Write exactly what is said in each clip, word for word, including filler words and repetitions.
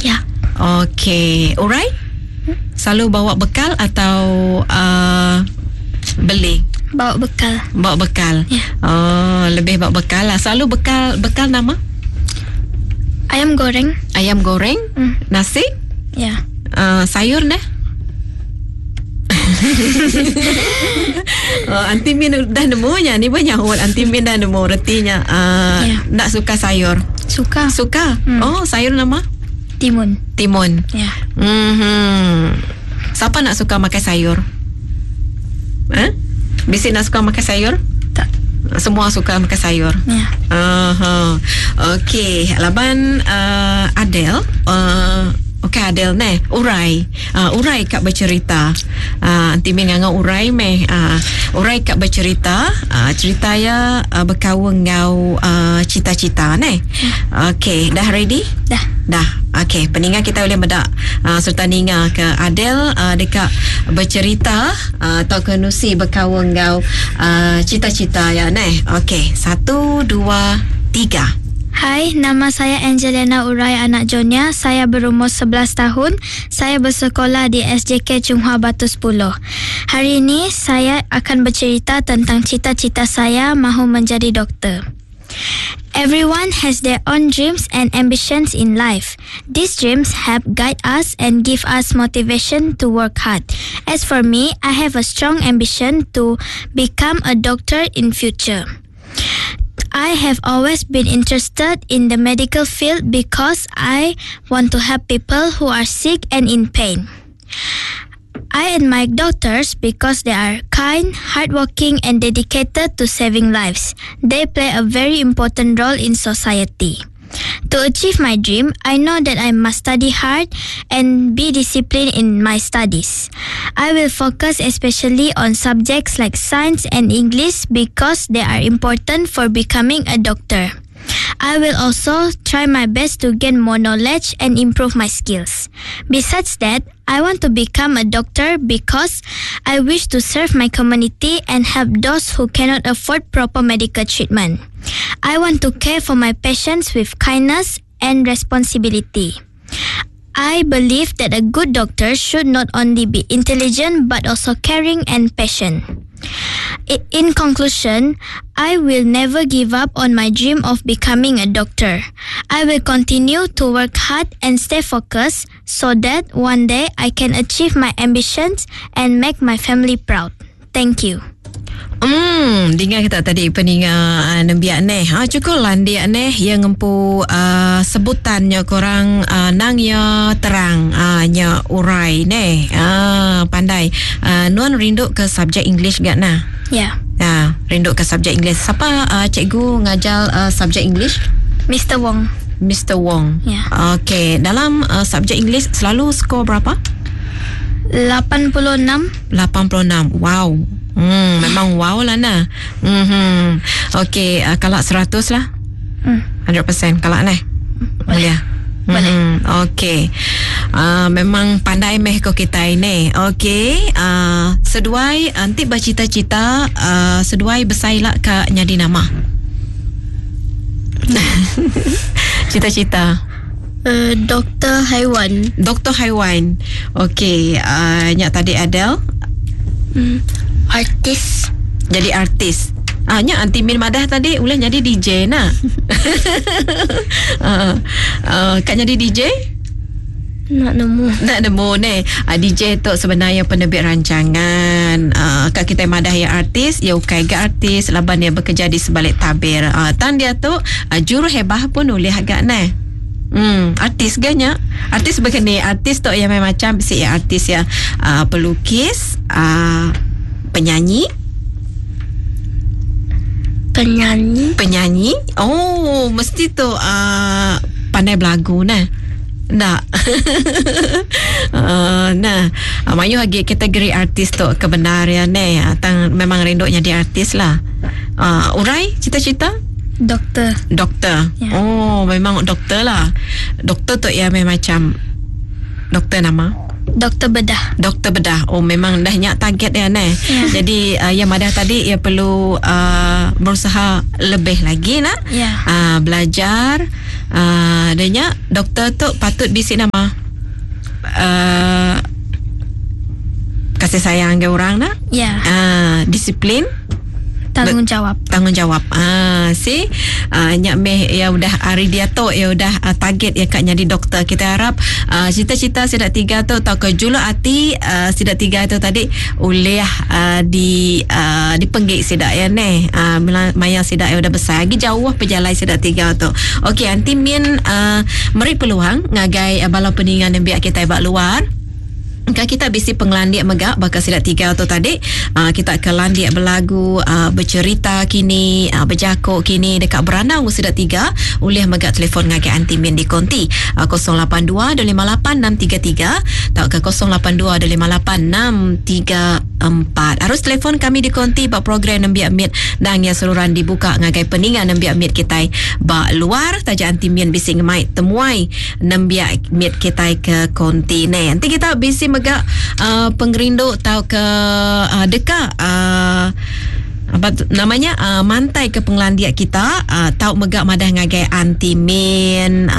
Ya. Okey. Urai? Selalu bawa bekal atau uh, beli? Bawa bekal. Bawa bekal. Ya. Oh, lebih bawa bekal lah. Selalu bekal bekal nama? Ayam goreng. Ayam goreng, Hmm. nasi, Ya. uh, sayur dah. Oh, Aunty Min dah nemunya ni banyak orang. Aunty Min dah nemu retinya. Uh, Ya. Nak suka sayur? Suka. Suka. Hmm. Oh, sayur nama? Timun. Timun. Ya. Hmm. Siapa nak suka makan sayur? Eh? Bisi nak suka makan sayur? Tak. Semua suka makan sayur. Ya. Uh-huh. Okey, laban uh, Adele. Uh, Okey Adele ni, Urai. Uh, Urai kak bercerita. Uh, Aunty Min nganga Urai meh. Uh, Urai kak bercerita. Uh, cerita ya uh, berkawan ngau uh, cita-cita ni. Okey, dah ready? Dah. Dah. Okey, peningat kita boleh medak uh, serta ninga ke Adele uh, dekat bercerita uh, atau kenusi berkawan ngau uh, cita-cita ya ni. Okey, satu, dua, tiga. Hai, nama saya Angelina Urai anak Jonia. Saya berumur sebelas tahun. Saya bersekolah di S J K Chunghwa Batu sepuluh. Hari ini saya akan bercerita tentang cita-cita saya mahu menjadi doktor. Everyone has their own dreams and ambitions in life. These dreams help guide us and give us motivation to work hard. As for me, I have a strong ambition to become a doctor in future. I have always been interested in the medical field because I want to help people who are sick and in pain. I admire doctors because they are kind, hardworking, and dedicated to saving lives. They play a very important role in society. To achieve my dream, I know that I must study hard and be disciplined in my studies. I will focus especially on subjects like science and English because they are important for becoming a doctor. I will also try my best to gain more knowledge and improve my skills. Besides that, I want to become a doctor because I wish to serve my community and help those who cannot afford proper medical treatment. I want to care for my patients with kindness and responsibility. I believe that a good doctor should not only be intelligent but also caring and patient. In conclusion, I will never give up on my dream of becoming a doctor. I will continue to work hard and stay focused so that one day I can achieve my ambitions and make my family proud. Thank you. Hmm, dengar kita tadi peninga uh, nembiak neh. Ha cukup lah dia neh yang ngempu uh, sebutannya korang uh, nang ya terang uh, nya urai neh. Ah, pandai. Uh, nuan rindu ke subjek English gak nah? Ya. Ya, rindu ke subjek English. Siapa uh, cikgu ngajar uh, subjek English? Mister Wong. Mister Wong. Ya. Okey, dalam uh, subjek English selalu skor berapa? lapan puluh enam. lapan puluh enam. Wow. Hmm, memang wow lah nah. Hmm. Okey, uh, kalau seratus lah. Hmm. seratus peratus kalau nah. Boleh. Boleh. Hmm, okey. Uh, memang pandai meh ko kita ini. Okey. Uh, seduai nanti bercita-cita uh, seduai besailah ka nyadi nama. Cita-cita. Uh, doktor haiwan. Doktor haiwan. Okey, uh, nyak tadi Adele. Hmm. Artis. Jadi artis. Ah, nya Aunty Min madah tadi ulah jadi D J nah. uh, uh, kak jadi D J? Nak nemu. Nak nemu ni. Uh, D J tu sebenarnya penerbit rancangan. Uh, kak kita madah ya artis, ya ukai ga artis, laban dia bekerja di sebalik tabir. Uh, tan dia tu uh, juru hebah pun boleh agak nah. Hmm, artis ganya. Artis begini, artis tu yang macam si ya artis ya uh, pelukis, uh, penyanyi, penyanyi, penyanyi. Oh, mesti tu uh, pandai belagu nah. Nah. uh, nah, uh, mayu lagi kategori artis tu kebenaran ni. Atang memang rindu jadi artis lah. Uh, urai cita-cita? Doktor. Doktor. Ya. Oh, memang doktor lah. Doktor tu ya memang macam doktor nama? Doktor bedah. Doktor bedah. Oh, memang dah nyak target ya ni. Ya. Jadi uh, yang madah tadi ia perlu uh, berusaha lebih lagi nak. Ya. Uh, belajar uh, adanya doktor tu patut bisi nama uh, kasih sayang ke orang nak, Ya. uh, disiplin, Tanggungjawab. tanggungjawab. Ah, si ah, nyak meh ya udah hari dia tu ya udah ah, target ya kak jadi doktor. Kita harap ah, cita-cita sidak tiga tu tau ke julu hati ah, sidak tiga tu tadi oleh ah, di ah, dipenggik sidak ya ne. Ah, maya sidak ya udah besar lagi jauh perjalanan sidak tiga tu. Okey, anti min ah, meri peluang ngagai ah, bala peningan yang biak kita bak luar. Kan kita bisi penglandiak megak bakal sidak tiga tu tadi uh, kita akan landiak berlagu uh, bercerita kini uh, berjakuk kini dekat beranau sidak tiga oleh megak telefon ngagai anti min di konti uh, kosong lapan dua dua lima lapan enam tiga tiga atau ke kosong lapan dua dua lima lapan enam tiga empat. Harus telefon kami di konti bak program nembiak mit dan yang seluruhan dibuka ngagai peningan nembiak mit kita bak luar taja anti min bisi ngemai temuai nembiak mit kita ke konti ne. Nanti kita bisi megak uh, pengerinduk tau ke uh, dekat uh, apa tu, namanya uh, mantai ke penglandiak kita uh, tau megak madah ngagai anti min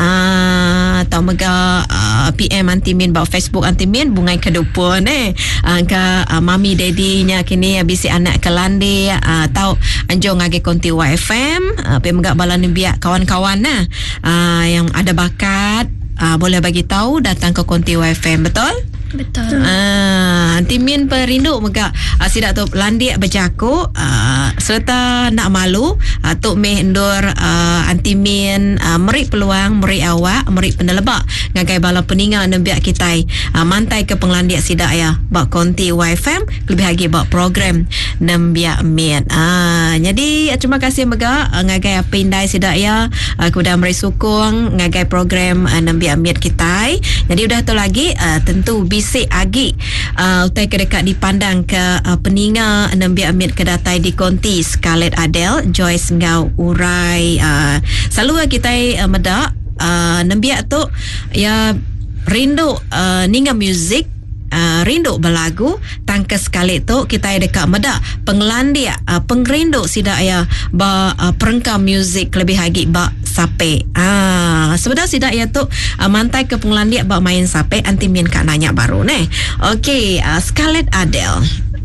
uh, tau megak uh, P M anti min bawa Facebook anti min bungai kedupun eh uh, ke uh, mami daddy nya kini habis anak ke landi uh, tau anjong ngagai konti Y F M uh, pe megak balan biak kawan-kawan nah uh, yang ada bakat uh, boleh bagi tahu datang ke konti Y F M, betul? Betul. Ah, anti min perindu megak uh, sidak tu landik berjakuk uh, serta nak malu uh, tok meh endor uh, anti min uh, meri peluang meri awak meri pendelebak ngagai bala peninga nembiak kita uh, mantai ke penglandik sidak ya bak konti Y F M lebih lagi bak program nembiak mit. Ah, jadi terima kasih megak uh, ngagai pindai sidak ya uh, kuda meri sukung ngagai program uh, nembiak mit kita. Jadi udah tu lagi uh, tentu bisik agi uh, utai ke dekat dipandang ke uh, peninga nembiak mit kedatai di konti Scarlett Adele Joyce Ngau Urai uh, selalu kita uh, medak uh, nembiak tu ya rindu uh, ninga muzik Uh, rindu berlagu tangke sekali tu kita dekat medak penglandia uh, pengrindu sidak ya ba uh, perengkam muzik lebih lagi ba sape ah sebenarnya sidak ya tu uh, mantai ke penglandia ba main sape anti min kak nanya baru ne. Okey, uh, Scarlett Adele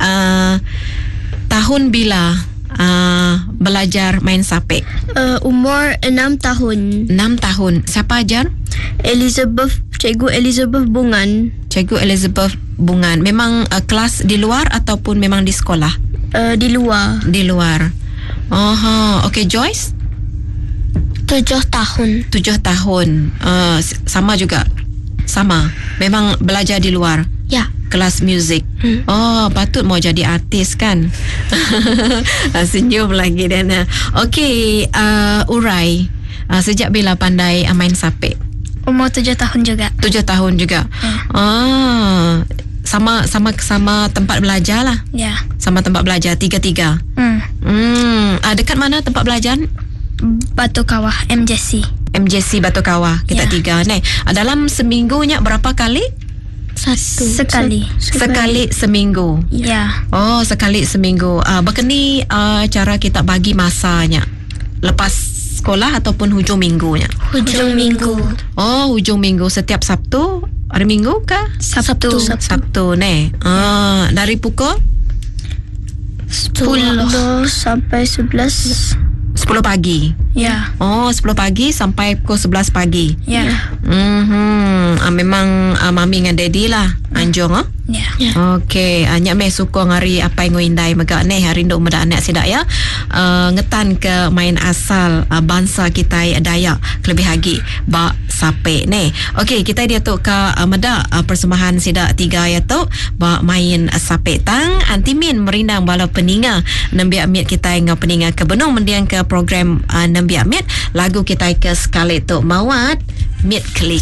uh, tahun bila uh, belajar main sape? Uh, umur enam tahun. enam tahun. Siapa ajar? Elizabeth, Cikgu Elizabeth Bungan. Cikgu Elizabeth Bungan. Memang uh, kelas di luar ataupun memang di sekolah? Uh, di luar. Di luar. Oh, okey. Joyce? Tujuh tahun. Tujuh tahun. Uh, sama juga? Sama? Memang belajar di luar? Ya. Kelas muzik. Hmm. Oh, patut mau jadi artis kan? Senyum lagi dan. Okey, uh, Urai. Uh, sejak bila pandai uh, main sape? Umur tujuh tahun juga. Tujuh tahun juga. Hmm. Ah, sama sama sama tempat belajar lah. Ya. Sama tempat belajar tiga-tiga. Hmm. Hmm, ah, dekat mana tempat belajar? Batu Kawah M J C. M J C Batu Kawah. Kita Ya. tiga ni. Ah, dalam seminggunya berapa kali? Satu. Sekali. Sekali seminggu. Ya. Oh, sekali seminggu. Ah, begini ah, cara kita bagi masanya. Lepas sekolah ataupun hujung minggunya? Hujung minggu. Oh, hujung minggu setiap Sabtu, hari Minggu kah? Sabtu. Sabtu. Sabtu ne. Ah, dari pukul Sepuluh sampai sebelas. sepuluh pagi. Ya. Oh, sepuluh pagi sampai pukul sebelas pagi. Ya. Mhm. Ah, memang ah, mami dengan daddy lah anjong ah. Ya. Okey, uh, nyak meh suka ngari apa yang ngindai megak ne hari nduk medak anak sidak ya. Uh, ngetan ke main asal uh, bangsa kita Dayak lebih lagi ba sape ne. Okey, kita dia tu ke uh, medak uh, persembahan sidak tiga ya tu ba main uh, sape tang anti min merindang bala peninga nembiak mit kita ngau peninga ke benung mendiang ke program uh, nembiak mit lagu kita ke sekali tu mawat mit klik.